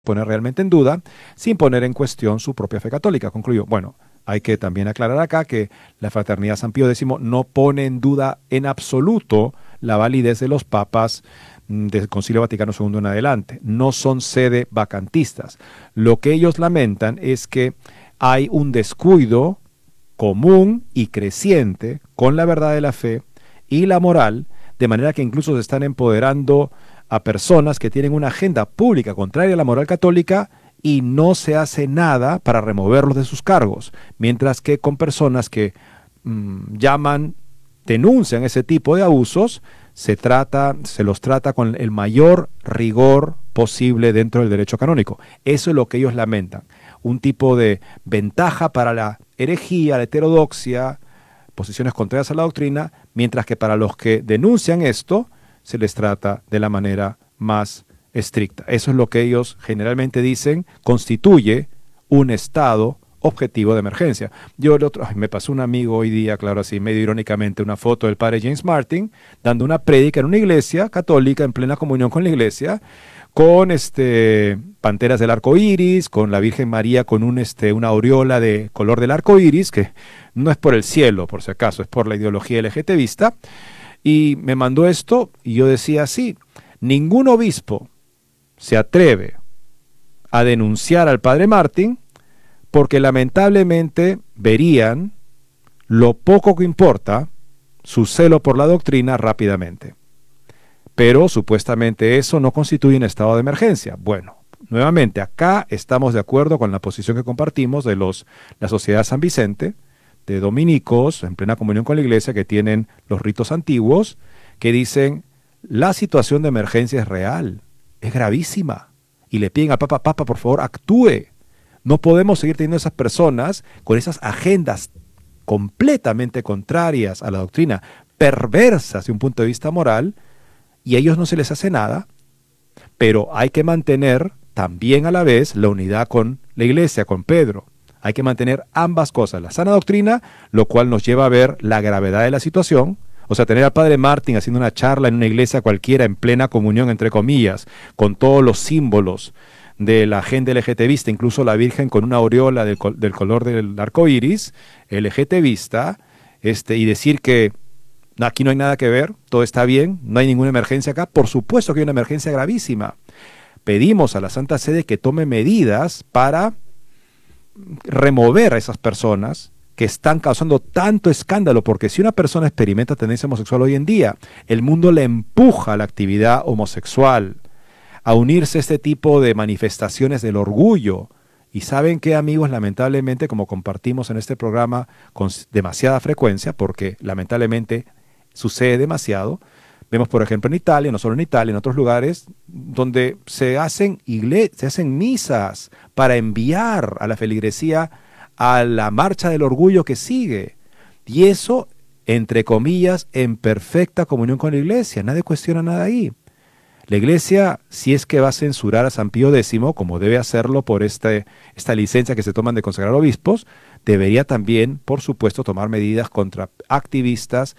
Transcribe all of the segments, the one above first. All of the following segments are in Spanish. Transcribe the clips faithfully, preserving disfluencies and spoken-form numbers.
poner realmente en duda, sin poner en cuestión su propia fe católica. Concluyó, bueno, hay que también aclarar acá que la Fraternidad San Pío X no pone en duda en absoluto la validez de los papas mm, del Concilio Vaticano segundo en adelante. No son sede vacantistas. Lo que ellos lamentan es que hay un descuido común y creciente con la verdad de la fe y la moral, de manera que incluso se están empoderando a personas que tienen una agenda pública contraria a la moral católica y no se hace nada para removerlos de sus cargos, mientras que con personas que mmm, llaman, denuncian ese tipo de abusos, se trata, se los trata con el mayor rigor posible dentro del derecho canónico. Eso es lo que ellos lamentan, un tipo de ventaja para la herejía, la heterodoxia, posiciones contrarias a la doctrina, mientras que para los que denuncian esto, se les trata de la manera más estricta. Eso es lo que ellos generalmente dicen constituye un estado objetivo de emergencia. Yo el otro, ay, me pasó un amigo hoy día, claro, así medio irónicamente, una foto del padre James Martin dando una prédica en una iglesia católica en plena comunión con la iglesia, con este panteras del arco iris, con la Virgen María con un este una aureola de color del arco iris, que no es por el cielo, por si acaso, es por la ideología LGTBista. Y me mandó esto y yo decía así, ningún obispo se atreve a denunciar al padre Martin porque lamentablemente verían lo poco que importa su celo por la doctrina rápidamente. Pero supuestamente eso no constituye un estado de emergencia. Bueno, nuevamente acá estamos de acuerdo con la posición que compartimos de los, la Sociedad San Vicente, de dominicos en plena comunión con la iglesia que tienen los ritos antiguos, que dicen la situación de emergencia es real, es gravísima, y le piden al Papa, Papa, por favor, actúe. No podemos seguir teniendo esas personas con esas agendas completamente contrarias a la doctrina, perversas de un punto de vista moral, y a ellos no se les hace nada, pero hay que mantener también a la vez la unidad con la iglesia, con Pedro. Hay que mantener ambas cosas, la sana doctrina, lo cual nos lleva a ver la gravedad de la situación. O sea, tener al padre Martin haciendo una charla en una iglesia cualquiera en plena comunión, entre comillas, con todos los símbolos de la agenda LGTBista, incluso la Virgen con una aureola del, del color del arco iris, LGTBista, este, y decir que aquí no hay nada que ver, todo está bien, no hay ninguna emergencia acá. Por supuesto que hay una emergencia gravísima. Pedimos a la Santa Sede que tome medidas para remover a esas personas que están causando tanto escándalo, porque si una persona experimenta tendencia homosexual hoy en día, el mundo le empuja a la actividad homosexual, a unirse a este tipo de manifestaciones del orgullo. Y saben qué, amigos, lamentablemente, como compartimos en este programa con demasiada frecuencia, porque lamentablemente sucede demasiado, vemos por ejemplo en Italia, no solo en Italia, en otros lugares, donde se hacen, igle- se hacen misas para enviar a la feligresía a la marcha del orgullo que sigue. Y eso, entre comillas, en perfecta comunión con la iglesia. Nadie cuestiona nada ahí. La iglesia, si es que va a censurar a San Pío X, como debe hacerlo por este, esta licencia que se toman de consagrar obispos, debería también, por supuesto, tomar medidas contra activistas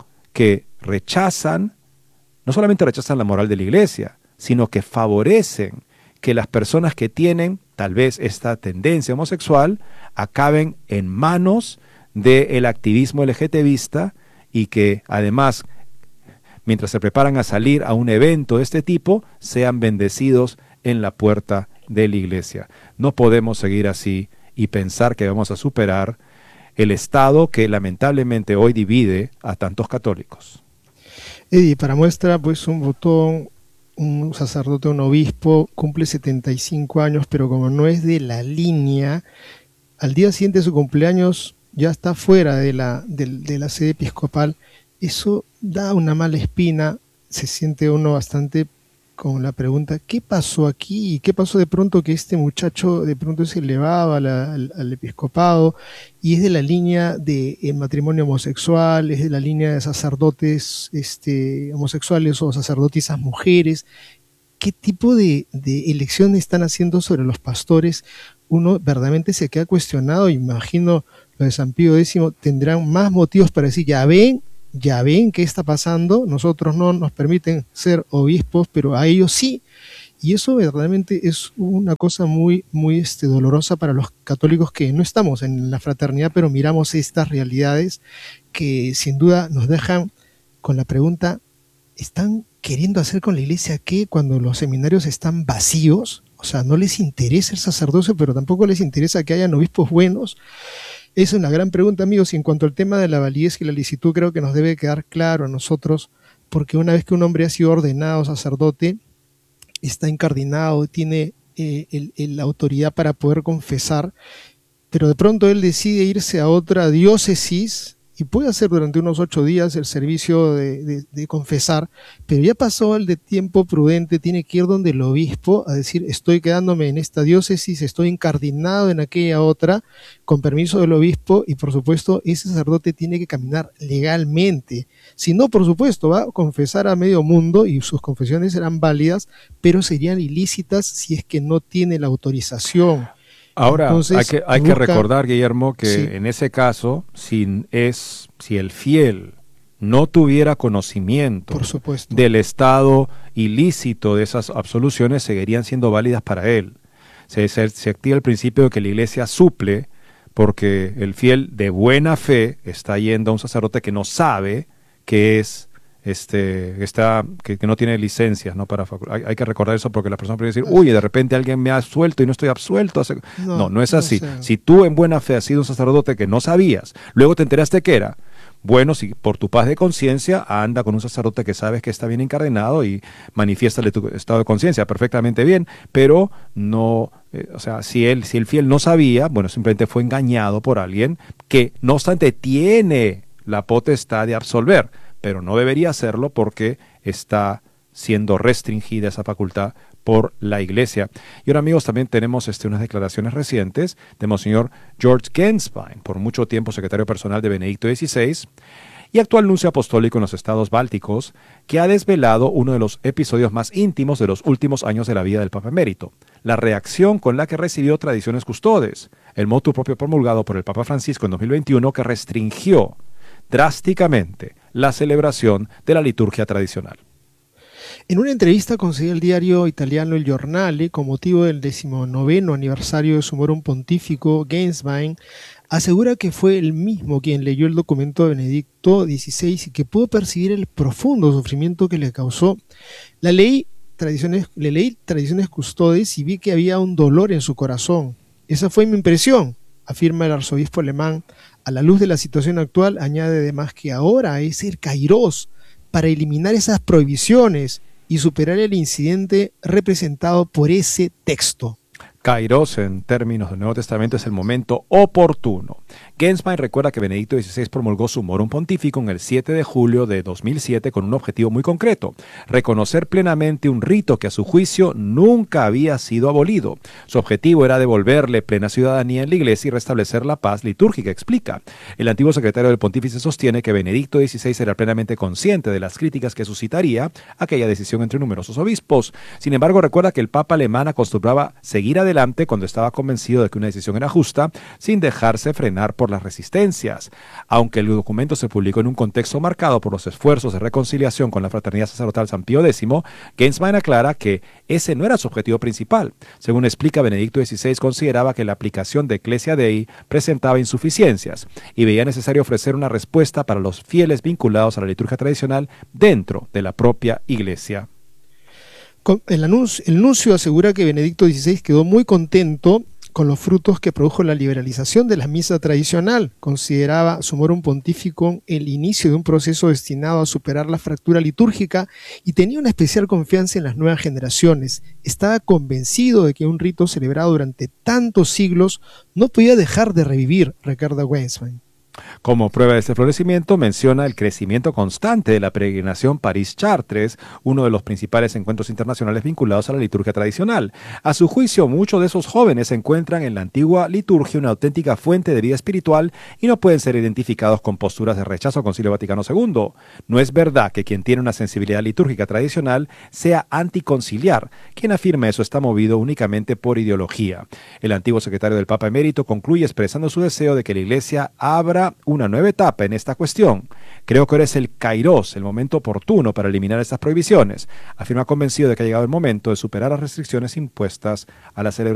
que rechazan, no solamente rechazan la moral de la iglesia, sino que favorecen que las personas que tienen tal vez esta tendencia homosexual acaben en manos del activismo LGTBista y que además, mientras se preparan a salir a un evento de este tipo, sean bendecidos en la puerta de la iglesia. No podemos seguir así y pensar que vamos a superar el Estado que lamentablemente hoy divide a tantos católicos. Eddie, para muestra, pues un botón, un sacerdote, un obispo, cumple setenta y cinco años, pero como no es de la línea, al día siguiente de su cumpleaños ya está fuera de la, de, de la sede episcopal. Eso da una mala espina, se siente uno bastante con la pregunta, ¿qué pasó aquí? ¿Qué pasó de pronto que este muchacho de pronto se elevaba al, al, al episcopado y es de la línea de el matrimonio homosexual, es de la línea de sacerdotes este, homosexuales o sacerdotisas mujeres? ¿Qué tipo de, de elección están haciendo sobre los pastores? Uno verdaderamente se queda cuestionado. Imagino lo de San Pío X tendrán más motivos para decir, ya ven, ya ven qué está pasando, nosotros no nos permiten ser obispos, pero a ellos sí. Y eso verdaderamente es una cosa muy, muy este, dolorosa para los católicos que no estamos en la fraternidad, pero miramos estas realidades que sin duda nos dejan con la pregunta, ¿están queriendo hacer con la iglesia qué cuando los seminarios están vacíos? O sea, no les interesa el sacerdocio, pero tampoco les interesa que hayan obispos buenos. Esa es una gran pregunta, amigos, y en cuanto al tema de la validez y la licitud, creo que nos debe quedar claro a nosotros, porque una vez que un hombre ha sido ordenado sacerdote, está incardinado, tiene eh, el, el, la autoridad para poder confesar, pero de pronto él decide irse a otra diócesis y puede hacer durante unos ocho días el servicio de, de, de confesar, pero ya pasó el de tiempo prudente, tiene que ir donde el obispo a decir, estoy quedándome en esta diócesis, estoy incardinado en aquella otra, con permiso del obispo, y por supuesto ese sacerdote tiene que caminar legalmente. Si no, por supuesto, va a confesar a medio mundo y sus confesiones serán válidas, pero serían ilícitas si es que no tiene la autorización. Ahora, Entonces, hay que, hay busca, que recordar, Guillermo, que sí. en ese caso, si, es, si el fiel no tuviera conocimiento Por supuesto. del estado ilícito de esas absoluciones, seguirían siendo válidas para él. Se, se, se activa el principio de que la iglesia suple porque el fiel de buena fe está yendo a un sacerdote que no sabe que es este está que, que no tiene licencias, ¿no? Para hay, hay que recordar eso porque la persona puede decir, uy, de repente alguien me ha absuelto y no estoy absuelto. No, no, no es así. No sé. Si tú en buena fe has sido un sacerdote que no sabías, luego te enteraste que era, bueno, si por tu paz de conciencia, anda con un sacerdote que sabes que está bien encadenado y manifiéstale tu estado de conciencia perfectamente bien, pero no, eh, o sea, si él, si el fiel no sabía, bueno, simplemente fue engañado por alguien que, no obstante, tiene la potestad de absolver, pero no debería hacerlo porque está siendo restringida esa facultad por la Iglesia. Y ahora, amigos, también tenemos este, unas declaraciones recientes de Monseñor George Genswein, por mucho tiempo secretario personal de Benedicto dieciséis y actual nuncio apostólico en los estados bálticos, que ha desvelado uno de los episodios más íntimos de los últimos años de la vida del Papa Emérito, la reacción con la que recibió Tradiciones Custodes, el motu propio promulgado por el Papa Francisco en dos mil veintiuno que restringió drásticamente la celebración de la liturgia tradicional. En una entrevista concedida al diario italiano El Giornale, con motivo del decimonoveno aniversario de su morum pontífico, Genswein asegura que fue él mismo quien leyó el documento de Benedicto dieciséis y que pudo percibir el profundo sufrimiento que le causó. La ley, tradiciones, le leí Tradiciones Custodes y vi que había un dolor en su corazón. Esa fue mi impresión, afirma el arzobispo alemán. A la luz de la situación actual, añade además que ahora es el Kairos para eliminar esas prohibiciones y superar el incidente representado por ese texto. Kairos, en términos del Nuevo Testamento, es el momento oportuno. Genswein recuerda que Benedicto dieciséis promulgó su morum pontífico en el siete de julio de dos mil siete con un objetivo muy concreto: reconocer plenamente un rito que a su juicio nunca había sido abolido. Su objetivo era devolverle plena ciudadanía en la Iglesia y restablecer la paz litúrgica, explica. El antiguo secretario del Pontífice sostiene que Benedicto dieciséis era plenamente consciente de las críticas que suscitaría aquella decisión entre numerosos obispos. Sin embargo, recuerda que el Papa alemán acostumbraba seguir adelante cuando estaba convencido de que una decisión era justa, sin dejarse frenar por las resistencias. Aunque el documento se publicó en un contexto marcado por los esfuerzos de reconciliación con la fraternidad sacerdotal San Pío X, Genswein aclara que ese no era su objetivo principal. Según explica, Benedicto dieciséis consideraba que la aplicación de Ecclesia Dei presentaba insuficiencias y veía necesario ofrecer una respuesta para los fieles vinculados a la liturgia tradicional dentro de la propia Iglesia. El, anuncio, el nuncio asegura que Benedicto dieciséis quedó muy contento con los frutos que produjo la liberalización de la misa tradicional. Consideraba su morum pontífico el inicio de un proceso destinado a superar la fractura litúrgica y tenía una especial confianza en las nuevas generaciones. Estaba convencido de que un rito celebrado durante tantos siglos no podía dejar de revivir, recuerda Genswein. Como prueba de este florecimiento, menciona el crecimiento constante de la peregrinación París-Chartres, uno de los principales encuentros internacionales vinculados a la liturgia tradicional. A su juicio, muchos de esos jóvenes encuentran en la antigua liturgia una auténtica fuente de vida espiritual y no pueden ser identificados con posturas de rechazo al Concilio Vaticano segundo. No es verdad que quien tiene una sensibilidad litúrgica tradicional sea anticonciliar. Quien afirma eso está movido únicamente por ideología. El antiguo secretario del Papa Emérito concluye expresando su deseo de que la Iglesia abra inicia una nueva etapa en esta cuestión. Creo que ahora es el kairos, el momento oportuno para eliminar estas prohibiciones. Afirma convencido de que ha llegado el momento de superar las restricciones impuestas a la celebración